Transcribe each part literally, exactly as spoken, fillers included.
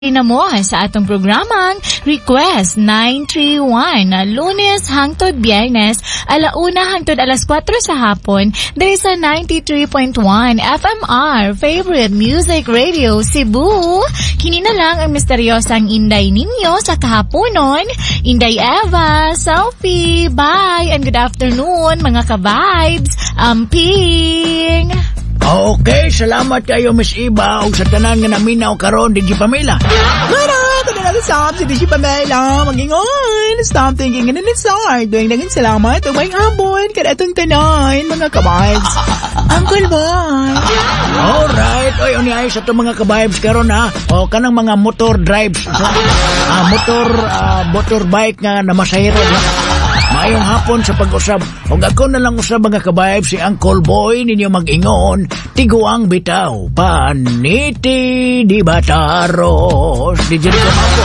na mo sa atong programang Request nine three one na Lunes hangtod Biyernes alauna hangtod alas kwatro sa hapon diri sa ninety-three point one F M R Favorite Music Radio Cebu. Kini na lang ang misteryosang Inday ninyo sa kahaponon. Inday Eva, Sophie, bye and good afternoon mga ka-vibes. Amping! Okay, salamat kayo Miss Iba ug sa tanan nga naminaw karon Digi Pamela. Mara, kada na stop si Digi Pamela. Magingon, stop thinking and inside. Doing naging salamat ug may hapon kada atong tanan mga kabibes. Uncle Boy. Alright, oy uni ay sa to mga ka-vibes karon ha. O kanang mga motor drives. Ah, motor uh, motorbike nga namasahero. Mayong hapon sa pag-usab. O ako na lang usab mga ka-vibes si Uncle Boy ninyo mag-ingon. Tiguang bitaw, paniti di bataros. Di dyan ko ako.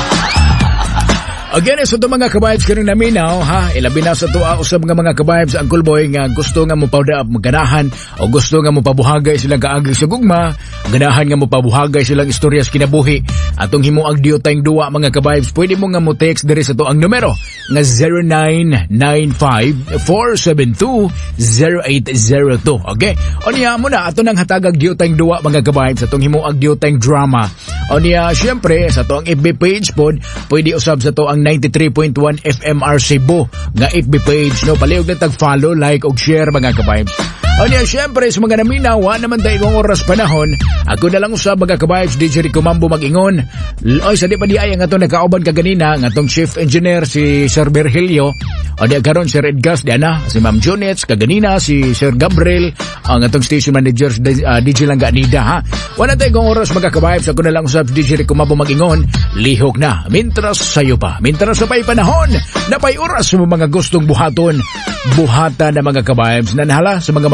Again, sa ito mga ka-vibes kaning naminaw, ha? Ilabi na sa tuwa usab nga mga ka-vibes Uncle Boy nga gusto nga mo pawdaap maganahan o gusto nga mo pabuhagay silang kaagig sa gugma, ganahan nga mo pabuhagay silang istoryas kinabuhi. Atong himo ang diyo tayong duwa mga ka-vibes, pwede mo nga mo text diri sa to ang numero nga zero nine nine five four seven two zero eight zero two. Okay? O niya mo na, ato nang hatagag diyo tayong duwa mga ka-vibes, atong himo ang diyo tayong drama. O niya, syempre, sa to ang F B page pod, pwede usab sa to ang ninety-three point one F M R Cebu nga F B page, no? Palihog na tag-follow, like, og share mga ka-vibes. O niya, syempre, sa mga naminaw, wa naman tayo kong oras panahon. Ako na lang usab mga ka-vibes, D J Rico Mambo mag-ingon. Oy, sa di pa di ay ang atong nagkauban kaganina, ang atong chief engineer si Sir Virgilio. O di karon Sir Edgas, di ana, si Ma'am Junets, kaganina si Sir Gabriel, ang atong station manager uh, D J Langga Nida, ha. Wala tayo kong oras mga ka-vibes, ako na lang usab D J Rico Mambo mag-ingon. Lihok na, mintras sayo pa, mintras sa pa'y panahon, napay oras mo mga gustong buhaton. Buhata na mga ka-vibes, nanhala sa mga